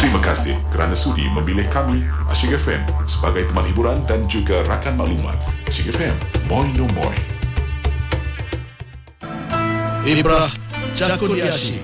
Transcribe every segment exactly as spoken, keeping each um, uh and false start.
Terima kasih kerana sudi memilih kami, Asyik F M, sebagai teman hiburan dan juga rakan maklumat. Asyik F M, moi no moi. Ibrah Jakun Yashi.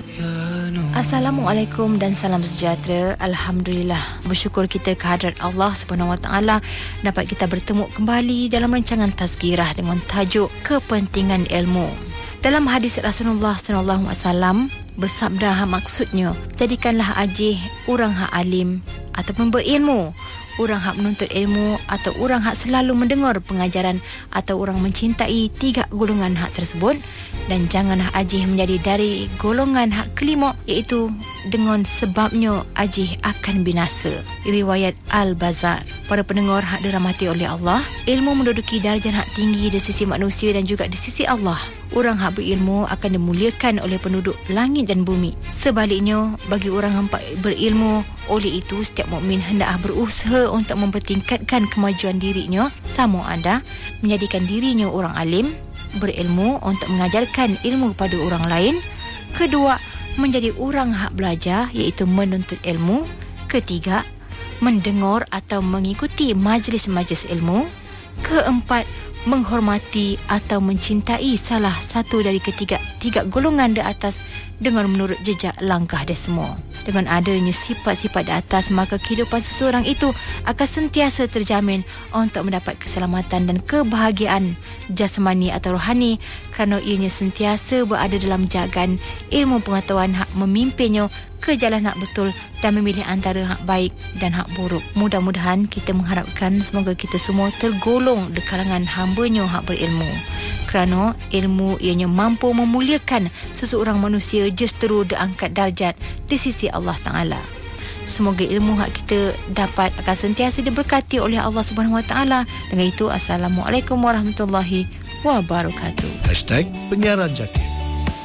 Assalamualaikum dan salam sejahtera. Alhamdulillah, bersyukur kita kehadrat Allah Subhanahu Wa Taala dapat kita bertemu kembali dalam rancangan Tazkirah dengan tajuk Kepentingan Ilmu. Dalam hadis Rasulullah sallallahu alaihi wasallam bersabda, maksudnya, jadikanlah ajih orang hak alim ataupun berilmu, orang hak menuntut ilmu atau orang hak selalu mendengar pengajaran atau orang mencintai tiga golongan hak tersebut, dan janganlah ajih menjadi dari golongan hak kelima, iaitu dengan sebabnya ajih akan binasa. Riwayat Al-Bazar. Para pendengar hak dirahmati oleh Allah, ilmu menduduki darjah hak tinggi di sisi manusia dan juga di sisi Allah. Orang hak berilmu akan dimuliakan oleh penduduk langit dan bumi. Sebaliknya, bagi orang yang berilmu, oleh itu setiap mukmin hendaklah berusaha untuk mempertingkatkan kemajuan dirinya, sama ada menjadikan dirinya orang alim, berilmu untuk mengajarkan ilmu kepada orang lain. Kedua, menjadi orang hak belajar, iaitu menuntut ilmu. Ketiga, mendengar atau mengikuti majlis-majlis ilmu. Keempat, menghormati atau mencintai salah satu dari ketiga tiga golongan di atas dengan menurut jejak langkah dia semua. Dengan adanya sifat-sifat di atas, maka kehidupan seseorang itu akan sentiasa terjamin untuk mendapat keselamatan dan kebahagiaan jasmani atau rohani, kerana ianya sentiasa berada dalam jagaan ilmu pengetahuan hak memimpinnya ke jalan hak betul dan memilih antara hak baik dan hak buruk. Mudah-mudahan kita mengharapkan semoga kita semua tergolong di kalangan hamba-Nya hak berilmu, kerana ilmu ianya mampu memuliakan seseorang manusia justru diangkat darjat di sisi Allah Ta'ala. Semoga ilmu hak kita dapat akan sentiasa diberkati oleh Allah Subhanahu Wa Ta'ala. Dengan itu, Assalamualaikum warahmatullahi wabarakatuh. Hashtag Penyiaran Zakir.